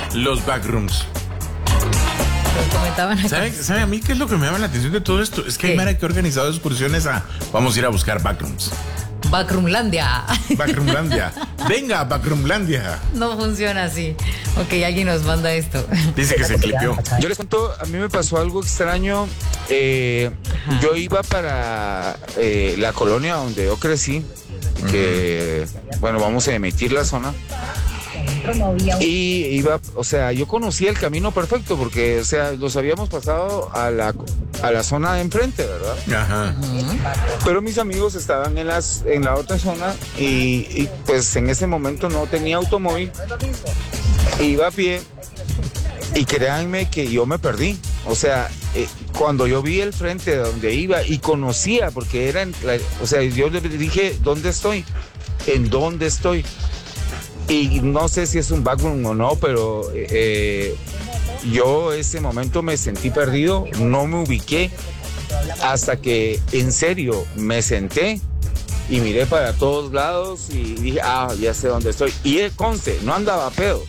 Los backrooms. Comentaban acá. ¿Sabe a mí qué es lo que me llama la atención de todo esto? Es que hay mara que ha organizado excursiones a vamos a ir a buscar backrooms. Backroomlandia. Backroomlandia. Venga, Backroomlandia. No funciona así. Ok, alguien nos manda esto. Dice que se clipeó. Yo les cuento, a mí me pasó algo extraño. Yo iba para la colonia donde yo crecí, que, bueno, vamos a emitir la zona. Y iba, o sea, yo conocía el camino perfecto porque, o sea, los habíamos pasado a la zona de enfrente, ¿verdad? Ajá. Pero mis amigos estaban en la otra zona y pues en ese momento no tenía automóvil, iba a pie y créanme que yo me perdí. O sea, cuando yo vi el frente de donde iba y conocía, porque o sea, yo le dije, ¿dónde estoy? ¿En dónde estoy? Y no sé si es un backroom o no, pero yo ese momento me sentí perdido, no me ubiqué, hasta que en serio me senté y miré para todos lados y dije, ya sé dónde estoy. Y conste, no andaba a pedo.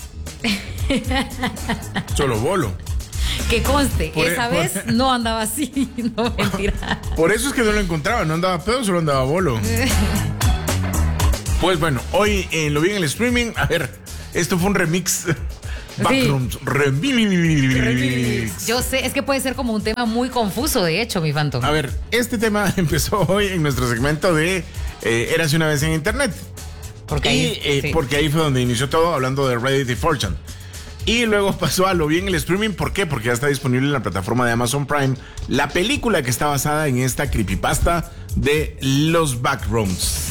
Solo bolo. Que conste, esa vez no andaba así, no, mentira. Por eso es que no lo encontraba, no andaba pedo, solo andaba bolo. Pues bueno, hoy lo vi en el streaming. A ver, esto fue un remix. Backrooms, sí. Remix. Yo sé, es que puede ser como un tema muy confuso, de hecho, mi Phantom. A ver, este tema empezó hoy en nuestro segmento de Érase una vez en Internet. Porque ahí fue donde inició todo, hablando de Reddit y 4chan. Y luego pasó a lo vi en el streaming. ¿Por qué? Porque ya está disponible en la plataforma de Amazon Prime la película que está basada en esta creepypasta de los backrooms.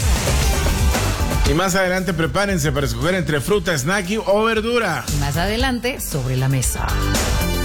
Y más adelante prepárense para escoger entre fruta, snack o verdura. Y más adelante, sobre la mesa.